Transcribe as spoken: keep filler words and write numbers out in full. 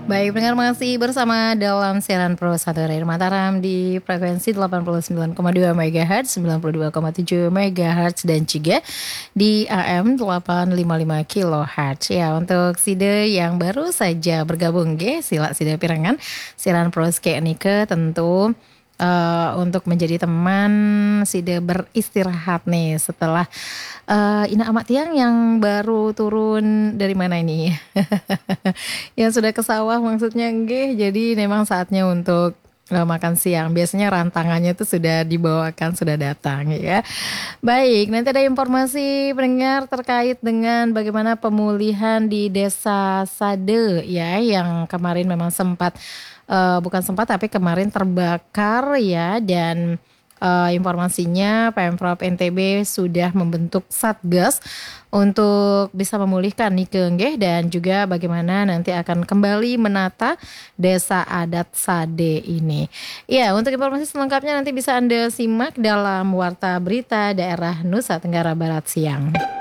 Baik, pendengar masih bersama dalam siaran Pro satu Radio Mataram di frekuensi delapan puluh sembilan koma dua megahertz, sembilan puluh dua koma tujuh megahertz dan juga di A M delapan lima lima kilohertz. Ya, untuk Side yang baru saja bergabung ge, sila Side pirengan siaran Pro Ske Nike tentu uh, untuk menjadi teman Side beristirahat nih setelah uh, Ina Amat Tiang yang baru turun dari mana ini? Yang sudah ke sawah maksudnya nggih. Jadi memang saatnya untuk uh, makan siang. Biasanya rantangannya itu sudah dibawakan, sudah datang ya. Baik, nanti ada informasi pendengar terkait dengan bagaimana pemulihan di Desa Sade ya, yang kemarin memang sempat uh, bukan sempat tapi kemarin terbakar ya. Dan Uh, informasinya Pemprov N T B sudah membentuk Satgas untuk bisa memulihkan Nike nggih, dan juga bagaimana nanti akan kembali menata Desa Adat Sade ini. Ya, untuk informasi selengkapnya nanti bisa Anda simak dalam Warta Berita Daerah Nusa Tenggara Barat siang.